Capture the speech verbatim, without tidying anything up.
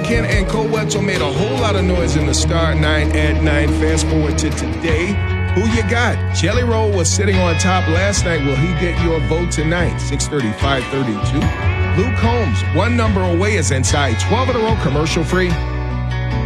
Kent and Cole Wetzel made a whole lot of noise in the Star nine at nine. Fast forward to today. Who you got? Jelly Roll was sitting on top last night. Will he get your vote tonight? six thirty, five thirty-two. Luke Combs, one number away, is inside. twelve in a row, commercial free.